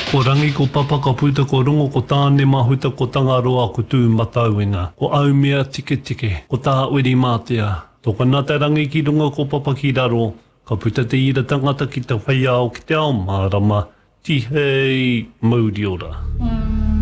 Ko rangi ko papa ka puta ko rongo ko tāne mahuta ko tangaroa ko tū matauinga. Ko au mea tike tike, ko tā uri mātea. Tō nata rangi ki runga ko papa ki raro, ka puta te ira tangata ki te whaiao ki te ao mārama, tihei mauri ora.